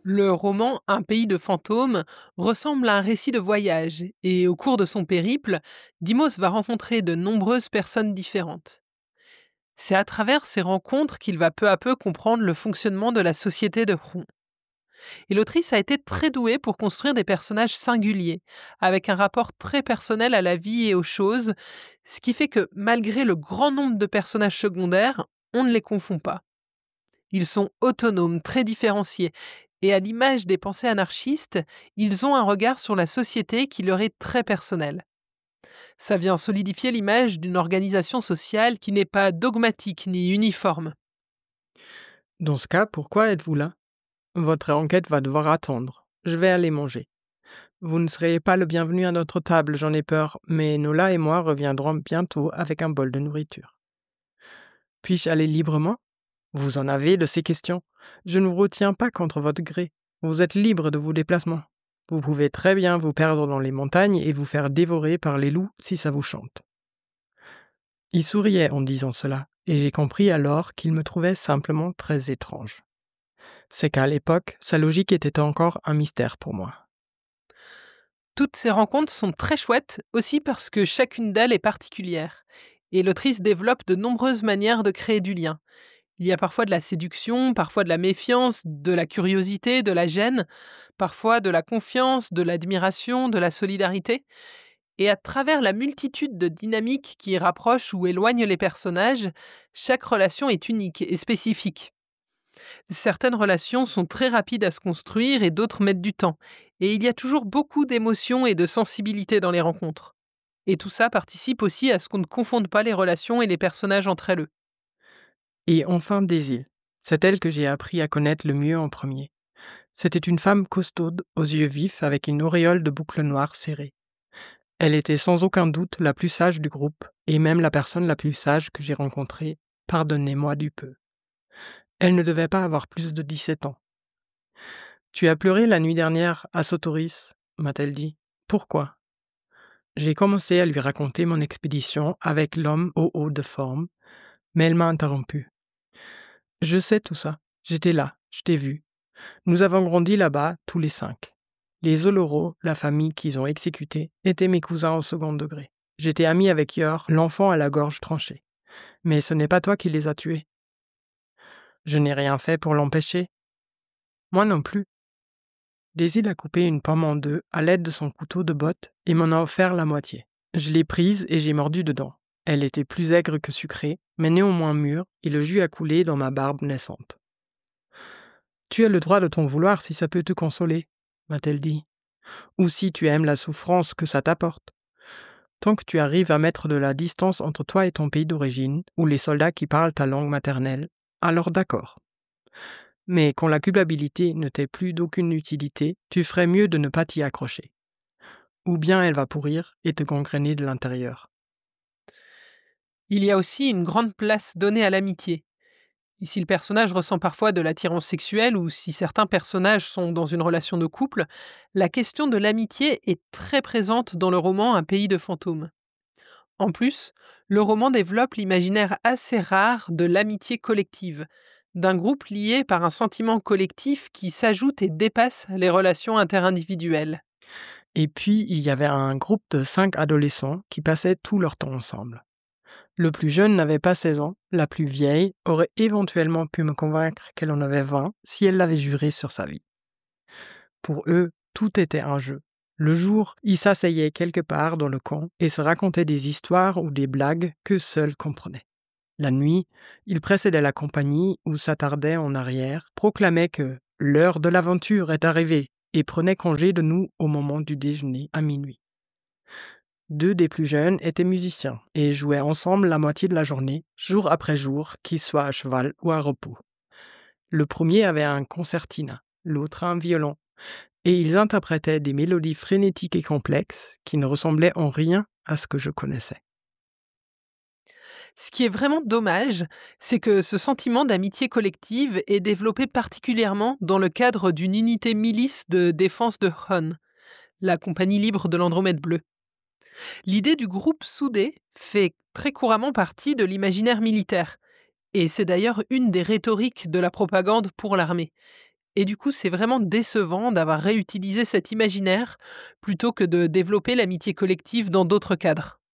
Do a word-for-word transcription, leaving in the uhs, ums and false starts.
Le roman Un pays de fantômes ressemble à un récit de voyage et au cours de son périple, Dimos va rencontrer de nombreuses personnes différentes. C'est à travers ces rencontres qu'il va peu à peu comprendre le fonctionnement de la société de Hron. Et l'autrice a été très douée pour construire des personnages singuliers, avec un rapport très personnel à la vie et aux choses, ce qui fait que malgré le grand nombre de personnages secondaires, on ne les confond pas. Ils sont autonomes, très différenciés, et à l'image des pensées anarchistes, ils ont un regard sur la société qui leur est très personnel. Ça vient solidifier l'image d'une organisation sociale qui n'est pas dogmatique ni uniforme. Dans ce cas, pourquoi êtes-vous là? Votre enquête va devoir attendre. Je vais aller manger. Vous ne serez pas le bienvenu à notre table, j'en ai peur, mais Nola et moi reviendrons bientôt avec un bol de nourriture. Puis-je aller librement? Vous en avez de ces questions. Je ne vous retiens pas contre votre gré. Vous êtes libre de vos déplacements. Vous pouvez très bien vous perdre dans les montagnes et vous faire dévorer par les loups si ça vous chante. Il souriait en disant cela, et j'ai compris alors qu'il me trouvait simplement très étrange. C'est qu'à l'époque, sa logique était encore un mystère pour moi. Toutes ces rencontres sont très chouettes, aussi parce que chacune d'elles est particulière. Et l'autrice développe de nombreuses manières de créer du lien. Il y a parfois de la séduction, parfois de la méfiance, de la curiosité, de la gêne, parfois de la confiance, de l'admiration, de la solidarité. Et à travers la multitude de dynamiques qui rapprochent ou éloignent les personnages, chaque relation est unique et spécifique. Certaines relations sont très rapides à se construire et d'autres mettent du temps. Et il y a toujours beaucoup d'émotions et de sensibilité dans les rencontres. Et tout ça participe aussi à ce qu'on ne confonde pas les relations et les personnages entre elles. Et enfin Daisy. C'est elle que j'ai appris à connaître le mieux en premier. C'était une femme costaude, aux yeux vifs, avec une auréole de boucles noires serrées. Elle était sans aucun doute la plus sage du groupe, et même la personne la plus sage que j'ai rencontrée, pardonnez-moi du peu. Elle ne devait pas avoir plus de dix-sept ans. Tu as pleuré la nuit dernière à Sotoris, m'a-t-elle dit. Pourquoi? J'ai commencé à lui raconter mon expédition avec l'homme au haut de forme, mais elle m'a interrompu. Je sais tout ça. J'étais là, je t'ai vu. Nous avons grandi là-bas, tous les cinq. Les Oloro, la famille qu'ils ont exécutée, étaient mes cousins au second degré. J'étais ami avec Yor, l'enfant à la gorge tranchée. Mais ce n'est pas toi qui les as tués. Je n'ai rien fait pour l'empêcher. Moi non plus. Daisy a coupé une pomme en deux à l'aide de son couteau de botte et m'en a offert la moitié. Je l'ai prise et j'ai mordu dedans. Elle était plus aigre que sucrée, mais néanmoins mûre, et le jus a coulé dans ma barbe naissante. Tu as le droit de t'en vouloir si ça peut te consoler, m'a-t-elle dit. Ou si tu aimes la souffrance que ça t'apporte. Tant que tu arrives à mettre de la distance entre toi et ton pays d'origine, ou les soldats qui parlent ta langue maternelle, alors d'accord. Mais quand la culpabilité ne t'est plus d'aucune utilité, tu ferais mieux de ne pas t'y accrocher. Ou bien elle va pourrir et te gangréner de l'intérieur. Il y a aussi une grande place donnée à l'amitié. Et si le personnage ressent parfois de l'attirance sexuelle ou si certains personnages sont dans une relation de couple, la question de l'amitié est très présente dans le roman Un pays de fantômes. En plus, le roman développe l'imaginaire assez rare de l'amitié collective, d'un groupe lié par un sentiment collectif qui s'ajoute et dépasse les relations interindividuelles. Et puis, il y avait un groupe de cinq adolescents qui passaient tout leur temps ensemble. Le plus jeune n'avait pas seize ans, la plus vieille aurait éventuellement pu me convaincre qu'elle en avait vingt si elle l'avait juré sur sa vie. Pour eux, tout était un jeu. Le jour, ils s'asseyaient quelque part dans le camp et se racontaient des histoires ou des blagues que seuls comprenaient. La nuit, ils précédaient la compagnie ou s'attardaient en arrière, proclamaient que l'heure de l'aventure est arrivée et prenaient congé de nous au moment du déjeuner à minuit. Deux des plus jeunes étaient musiciens et jouaient ensemble la moitié de la journée, jour après jour, qu'ils soient à cheval ou à repos. Le premier avait un concertina, l'autre un violon, et ils interprétaient des mélodies frénétiques et complexes qui ne ressemblaient en rien à ce que je connaissais. Ce qui est vraiment dommage, c'est que ce sentiment d'amitié collective est développé particulièrement dans le cadre d'une unité milice de défense de Hun, la compagnie libre de l'Andromède bleue. L'idée du groupe soudé fait très couramment partie de l'imaginaire militaire, et c'est d'ailleurs une des rhétoriques de la propagande pour l'armée. Et du coup, c'est vraiment décevant d'avoir réutilisé cet imaginaire plutôt que de développer l'amitié collective dans d'autres cadres.